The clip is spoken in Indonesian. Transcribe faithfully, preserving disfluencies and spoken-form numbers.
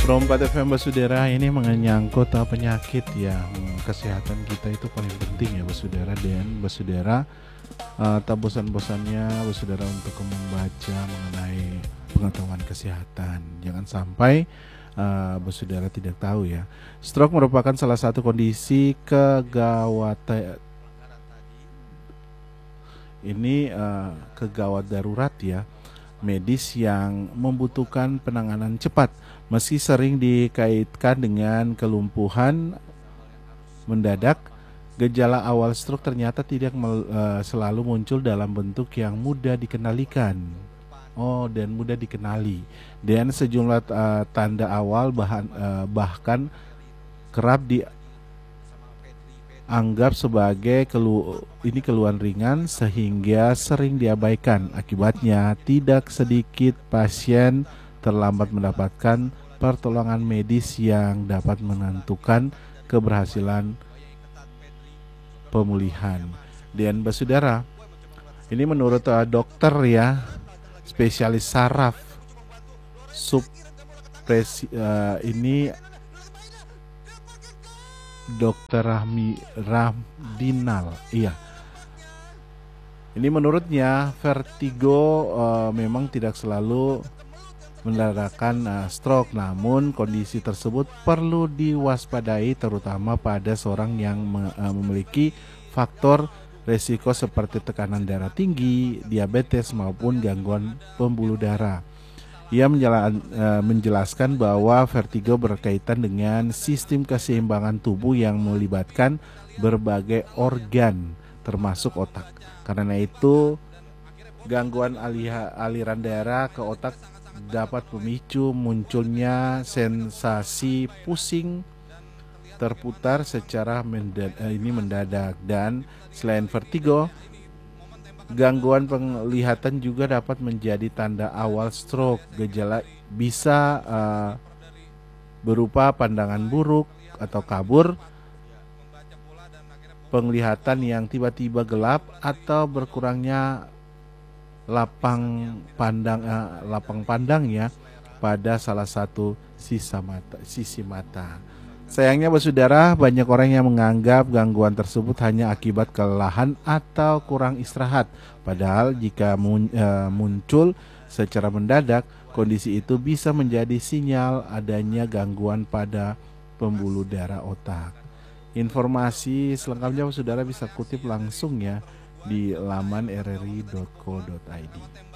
Rompat F M Basudara ini menyangkut uh, penyakit ya. Hmm, kesehatan kita itu paling penting ya Basudara, dan Basudara uh, tak bosan-bosannya Basudara untuk membaca mengenai pengetahuan kesehatan. Jangan sampai uh, Basudara tidak tahu ya. Stroke merupakan salah satu kondisi kegawat ini uh, kegawat darurat ya medis yang membutuhkan penanganan cepat. Meski sering dikaitkan dengan kelumpuhan mendadak, gejala awal stroke ternyata tidak mel, uh, selalu muncul dalam bentuk yang mudah dikenalikan. Oh, dan mudah dikenali. Dan sejumlah uh, tanda awal bahan, uh, bahkan kerap dianggap sebagai kelu ini keluhan ringan sehingga sering diabaikan. Akibatnya, tidak sedikit pasien terlambat mendapatkan pertolongan medis yang dapat menentukan keberhasilan pemulihan. Dan Basudara, ini menurut uh, dokter ya, spesialis saraf subpresi uh, ini Dokter Rahmi Ramdinal, iya. Ini menurutnya vertigo uh, memang tidak selalu mendaratkan uh, stroke, namun kondisi tersebut perlu diwaspadai terutama pada seorang yang me, uh, memiliki faktor resiko seperti tekanan darah tinggi, diabetes maupun gangguan pembuluh darah. Ia menjelaskan bahwa vertigo berkaitan dengan sistem keseimbangan tubuh yang melibatkan berbagai organ termasuk otak. Karena itu, gangguan aliran darah ke otak dapat memicu munculnya sensasi pusing terputar secara mendadak, ini mendadak. Dan selain vertigo, gangguan penglihatan juga dapat menjadi tanda awal stroke. Gejala bisa uh, berupa pandangan buruk atau kabur, penglihatan yang tiba-tiba gelap, atau berkurangnya lapang pandang uh, lapang pandang ya pada salah satu sisa mata, sisi mata. Sayangnya Basudara, banyak orang yang menganggap gangguan tersebut hanya akibat kelelahan atau kurang istirahat. Padahal jika mun, uh, muncul secara mendadak, kondisi itu bisa menjadi sinyal adanya gangguan pada pembuluh darah otak. Informasi selengkapnya Saudara bisa kutip langsung ya di laman r r i dot co dot i d.